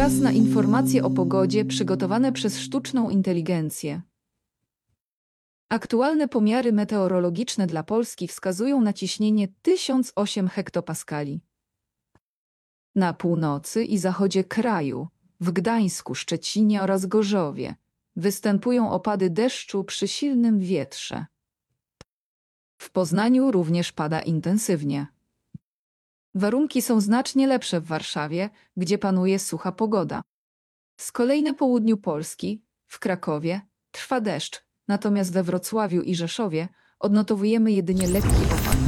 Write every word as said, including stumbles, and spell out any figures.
Czas na informacje o pogodzie przygotowane przez sztuczną inteligencję. Aktualne pomiary meteorologiczne dla Polski wskazują na ciśnienie tysiąc osiem hektopaskali. Na północy i zachodzie kraju, w Gdańsku, Szczecinie oraz Gorzowie, występują opady deszczu przy silnym wietrze. W Poznaniu również pada intensywnie. Warunki są znacznie lepsze w Warszawie, gdzie panuje sucha pogoda. Z kolei na południu Polski, w Krakowie, trwa deszcz, natomiast we Wrocławiu i Rzeszowie odnotowujemy jedynie lekki opad.